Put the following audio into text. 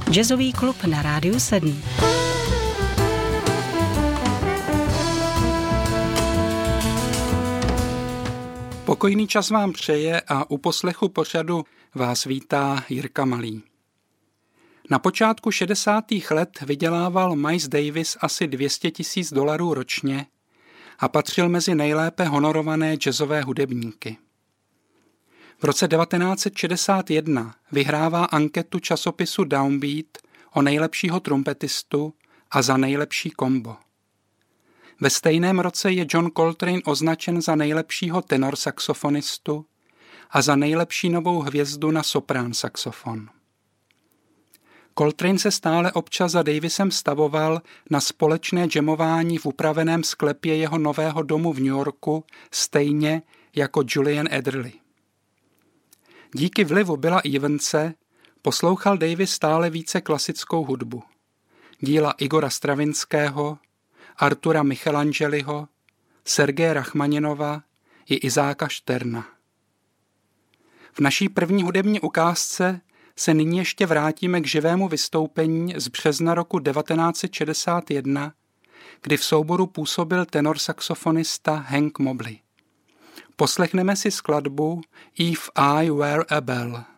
Jazzový klub na Rádiu 7. Pokojný čas vám přeje a u poslechu pořadu vás vítá Jirka Malý. Na počátku 60. let vydělával Miles Davis asi $200,000 ročně a patřil mezi nejlépe honorované jazzové hudebníky. V roce 1961 vyhrává anketu časopisu Downbeat o nejlepšího trumpetistu a za nejlepší kombo. Ve stejném roce je John Coltrane označen za nejlepšího tenor saxofonistu a za nejlepší novou hvězdu na soprán saxofon. Coltrane se stále občas za Davisem stavoval na společné jamování v upraveném sklepě jeho nového domu v New Yorku, stejně jako Julian Adderley. Díky vlivu Billa Evanse poslouchal Davis stále více klasickou hudbu. Díla Igora Stravinského, Artura Michelangeliho, Sergeje Rachmaninova i Izáka Šterna. V naší první hudební ukázce se nyní ještě vrátíme k živému vystoupení z března roku 1961, kdy v souboru působil tenor saxofonista Hank Mobley. Poslechneme si skladbu If I Were a Bell.